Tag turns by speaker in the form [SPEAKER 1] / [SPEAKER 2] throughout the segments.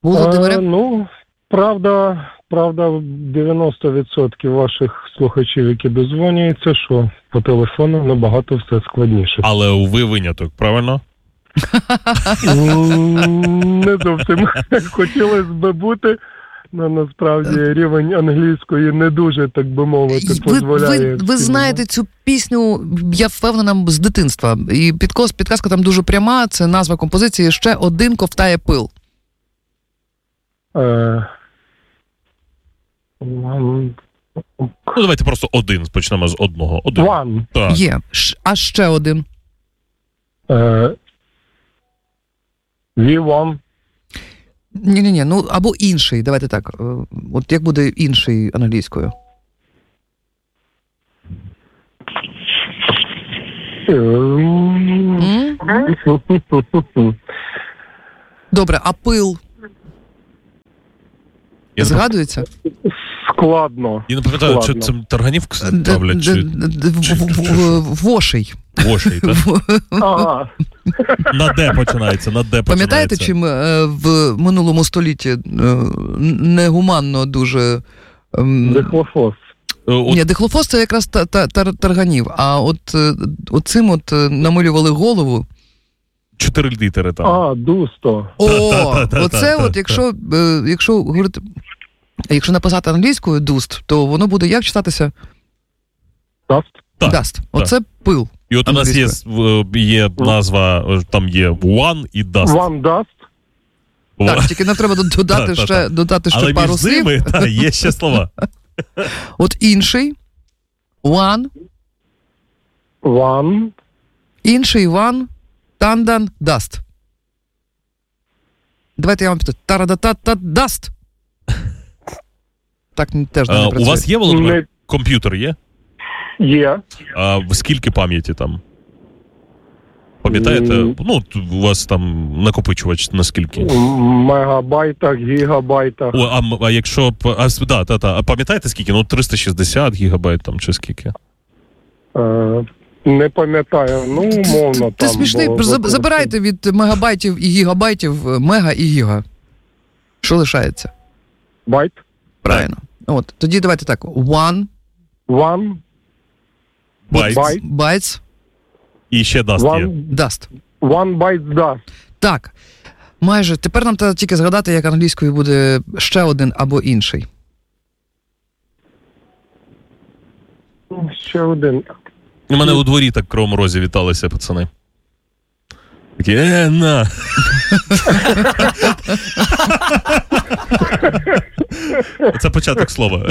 [SPEAKER 1] Володимире?
[SPEAKER 2] Правда, 90% ваших слухачів, які дозвонюються, що по телефону набагато все складніше.
[SPEAKER 3] Але ви виняток, правильно?
[SPEAKER 2] Не зовсім. Хотілося б бути, але насправді рівень англійської не дуже, так би мовити, дозволяє.
[SPEAKER 1] Ви знаєте цю пісню, я впевнена, з дитинства. І підказка там дуже пряма, це назва композиції «Ще один ковтає пил».
[SPEAKER 3] Давайте просто один, почнемо з одного.
[SPEAKER 2] One.
[SPEAKER 3] Так.
[SPEAKER 1] Є. А ще один?
[SPEAKER 2] V1.
[SPEAKER 1] Ні, або інший, давайте так. От як буде інший англійською? Добре, а пил? Згадується?
[SPEAKER 2] Складно.
[SPEAKER 3] Я не пам'ятаю, чи це Тарганівку ставлять?
[SPEAKER 1] Вошей.
[SPEAKER 3] Вошей, так?
[SPEAKER 2] Ага.
[SPEAKER 3] На Д починається,
[SPEAKER 1] Пам'ятаєте, чим в минулому столітті негуманно дуже...
[SPEAKER 2] Дихлофос.
[SPEAKER 1] Ні, дихлофос це якраз тарганів, а от цим намилювали голову.
[SPEAKER 3] 4 літери там.
[SPEAKER 2] Дусто.
[SPEAKER 1] Оце от, якщо говорити, якщо написати англійською «дуст», то воно буде як читатися? Даст. Оце пил.
[SPEAKER 3] І от у нас є назва, там є one і dust.
[SPEAKER 2] One dust.
[SPEAKER 1] Так, тільки нам треба додати ще пару слів.
[SPEAKER 3] Але між ними є ще слова.
[SPEAKER 1] От інший. One. Інший one. Тандан даст. Давайте я вам питаю. Тарадата-даст. Так теж не працює.
[SPEAKER 3] У вас є, Володимир, комп'ютер є?
[SPEAKER 2] Є.
[SPEAKER 3] А скільки пам'яті там? Пам'ятаєте? У вас там накопичувач наскільки?
[SPEAKER 2] В мегабайтах, гігабайтах.
[SPEAKER 3] А якщо... А пам'ятаєте скільки? 360 гігабайт там чи скільки?
[SPEAKER 2] Не пам'ятаю, умовно там.
[SPEAKER 1] Ти смішний, забирайте від мегабайтів і гігабайтів мега і гіга. Що лишається?
[SPEAKER 2] Байт.
[SPEAKER 1] Правильно. От, тоді давайте так. One. Bytes.
[SPEAKER 3] І ще даст є.
[SPEAKER 1] Даст.
[SPEAKER 2] One byte даст.
[SPEAKER 1] Так. Майже. Тепер нам треба тільки згадати, як англійською буде ще один або інший.
[SPEAKER 2] Ще один.
[SPEAKER 3] У мене у дворі так в Кривому Розі віталися пацани. Такі, на. Це початок слова.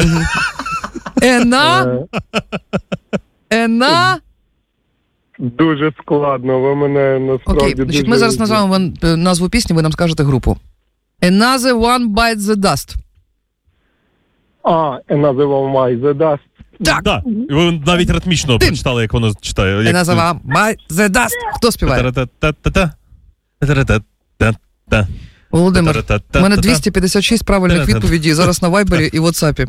[SPEAKER 1] Ена.
[SPEAKER 2] Дуже складно, ви мене насправді дуже...
[SPEAKER 1] Окей, ми зараз назвемо назву пісні, ви нам скажете групу. Another one bites the dust.
[SPEAKER 2] Another one bites the dust.
[SPEAKER 1] Так.
[SPEAKER 3] Ви навіть ритмічно прочитали, як воно читає.
[SPEAKER 1] Another one bites the dust. Хто співає? Володимир, у мене 256 правильних відповідей зараз на Вайбері і Ватсапі.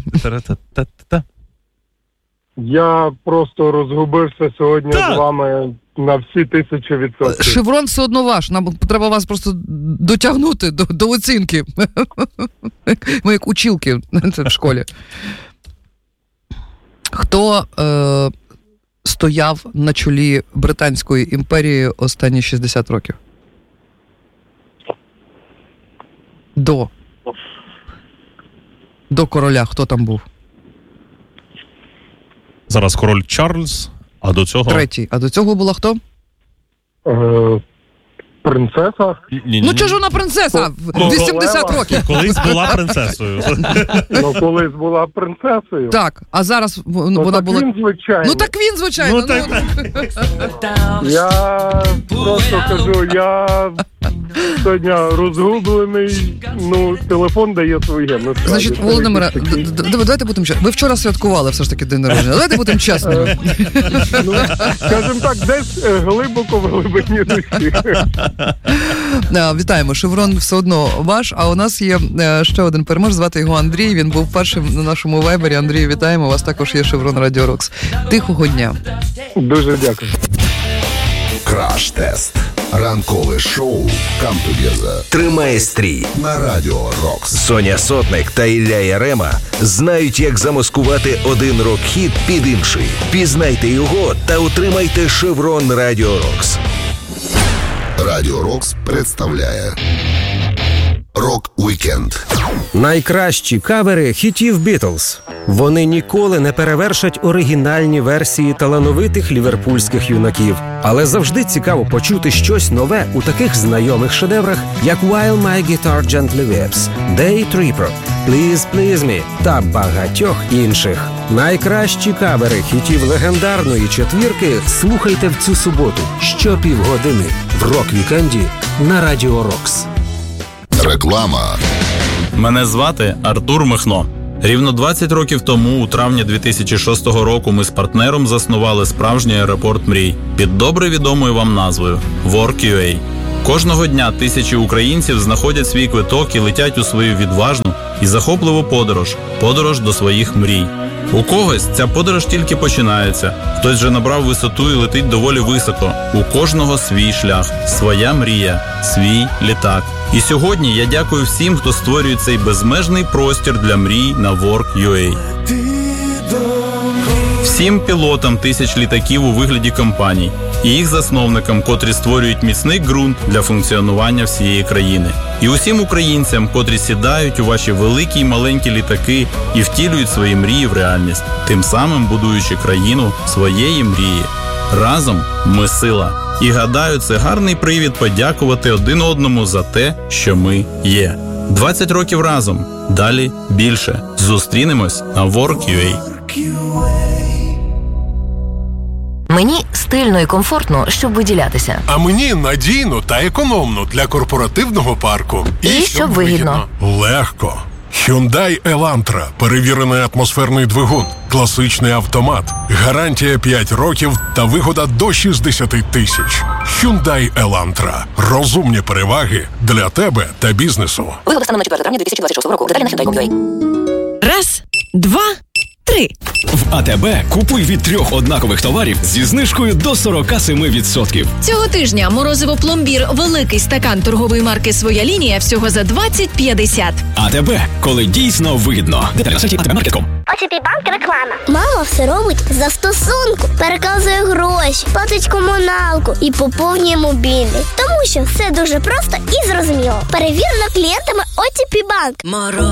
[SPEAKER 2] Я просто розгубився сьогодні з вами на всі 1000%.
[SPEAKER 1] Шеврон все одно ваш. Нам треба вас просто дотягнути до оцінки. Ми як училки в школі. Хто стояв на чолі Британської імперії останні 60 років? До короля хто там був?
[SPEAKER 3] Зараз король Чарльз, а до цього...
[SPEAKER 1] Третій. А до цього була хто?
[SPEAKER 2] Принцеса?
[SPEAKER 1] Чого ж вона принцеса? 80 років.
[SPEAKER 3] Колись була принцесою.
[SPEAKER 2] Колись була принцесою.
[SPEAKER 1] Так, а зараз вона була...
[SPEAKER 2] Він, звичайно.
[SPEAKER 1] Так він, звичайно.
[SPEAKER 2] Я просто кажу, я сьогодні розгублений, телефон дає своє.
[SPEAKER 1] Значить, Володимире, давайте будемо чесними. Ви вчора святкували все ж таки день народження. Давайте будемо чесними.
[SPEAKER 2] Скажімо так, десь глибоко в глибині душі.
[SPEAKER 1] Вітаємо, Шеврон все одно ваш, а у нас є ще один переможець, звати його Андрій, він був першим на нашому вайбері. Андрій, вітаємо, у вас також є Шеврон Радіо Рокс. Тихого дня.
[SPEAKER 2] Дуже дякую.
[SPEAKER 4] Краш-тест. Ранкове шоу «Come Together»
[SPEAKER 5] Тримає стрій
[SPEAKER 4] на Радіо Рокс.
[SPEAKER 5] Соня Сотник та Ілля Ярема знають, як замаскувати один рок-хіт під інший. Пізнайте його та отримайте шеврон Радіо Рокс.
[SPEAKER 4] Радіо Рокс представляє Рок-вікенд.
[SPEAKER 6] Найкращі кавери хітів Бітлз. Вони ніколи не перевершать оригінальні версії талановитих ліверпульських юнаків. Але завжди цікаво почути щось нове у таких знайомих шедеврах, як «While My Guitar Gently Weeps», «Day Tripper», «Please Please Me» та багатьох інших. Найкращі кавери хітів легендарної четвірки слухайте в цю суботу щопівгодини в Рок-вікенді на Радіо Рокс.
[SPEAKER 4] Реклама.
[SPEAKER 7] Мене звати Артур Михно. Рівно 20 років тому, у травні 2006 року, ми з партнером заснували справжній аеропорт мрій під добре відомою вам назвою Work.ua. Кожного дня тисячі українців знаходять свій квиток і летять у свою відважну і захопливу подорож до своїх мрій. У когось ця подорож тільки починається, хтось вже набрав висоту і летить доволі високо. У кожного свій шлях, своя мрія, свій літак. І сьогодні я дякую всім, хто створює цей безмежний простір для мрій на Work.ua. Всім пілотам тисяч літаків у вигляді компаній і їх засновникам, котрі створюють міцний ґрунт для функціонування всієї країни. І усім українцям, котрі сідають у ваші великі й маленькі літаки і втілюють свої мрії в реальність, тим самим будуючи країну своєї мрії. Разом ми сила. І гадаю, це гарний привід подякувати один одному за те, що ми є. 20 років разом. Далі більше. Зустрінемось на Work.ua.
[SPEAKER 8] Мені стильно і комфортно, щоб виділятися.
[SPEAKER 9] А мені надійно та економно для корпоративного парку.
[SPEAKER 8] І щоб вигідно.
[SPEAKER 9] Легко. Hyundai Elantra. Перевірений атмосферний двигун. Класичний автомат. Гарантія 5 років та вигода до 60 тисяч. Hyundai Elantra. Розумні переваги для тебе та бізнесу.
[SPEAKER 8] Вигода станом на 4 травня 2026 року. Деталі на Hyundai.com.ua.
[SPEAKER 10] Раз, два, три.
[SPEAKER 11] В АТБ купуй від 3 однакових товарів зі знижкою до 47%.
[SPEAKER 10] Цього тижня морозиво пломбір великий стакан торгової марки «Своя лінія» всього за 20,50.
[SPEAKER 11] АТБ, коли дійсно вигідно. Деталі на сайті atbmarket.com.
[SPEAKER 12] ОТП банк реклама. Мама все робить за стосунку. Переказує гроші, платить комуналку і поповнює мобільний. Тому що все дуже просто і зрозуміло. Перевірено клієнтами ОТП банк.